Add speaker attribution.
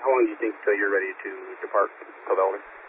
Speaker 1: how long do you think till you're ready to depart Pavelda?